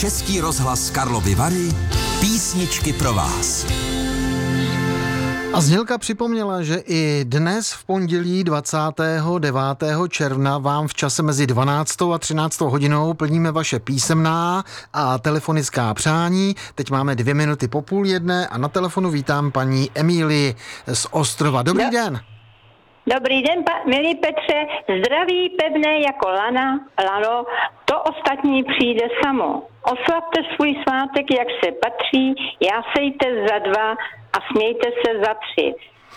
Český rozhlas Karlovy Vary, písničky pro vás. A Znělka připomněla, že i dnes v pondělí 29. června vám v čase mezi 12. a 13. hodinou plníme vaše písemná a telefonická přání. Teď máme 2 minuty po 12:30 a na telefonu vítám paní Emílii z Ostrova. Dobrý den. Dobrý den, milý Petře, zdraví pevné jako lano, to ostatní přijde samo. Oslavte svůj svátek, jak se patří, jásejte za 2 a smějte se za 3.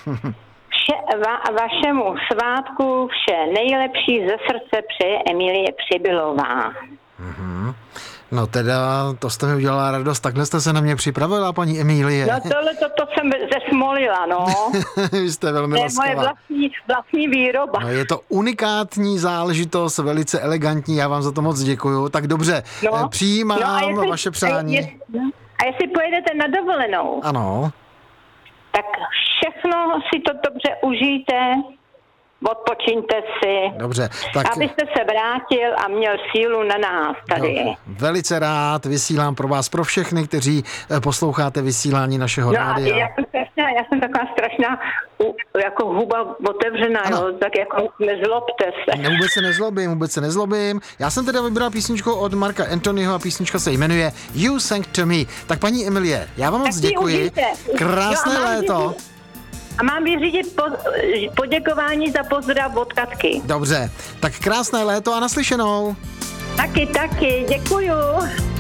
Vašemu svátku vše nejlepší ze srdce přeje Emílie Přibylová. No teda, to jste mi udělala radost, takhle jste se na mě připravila, paní Emílie. No to jsem zesmolila, no. Vy jste velmi laskavá. To je moje vlastní výroba. No, je to unikátní záležitost, velice elegantní, já vám za to moc děkuju. Tak dobře, přijímám vaše přání. A jestli pojedete na dovolenou, ano, tak všechno si to dobře užijte, odpočiňte si, dobře, tak abyste se vrátil a měl sílu na nás tady. No, velice rád vysílám pro vás, pro všechny, kteří posloucháte vysílání našeho rádia. Já jsem taková strašná, jako huba otevřená, jo, tak jako nezlobte se. Vůbec se nezlobím. Já jsem teda vybral písničku od Marka Anthonyho a písnička se jmenuje You Sang to Me. Tak paní Emilie, já vám moc děkuji. Krásné léto. A mám vyřídit poděkování za pozdrav od Katky. Dobře, tak krásné léto a naslyšenou. Taky, děkuju.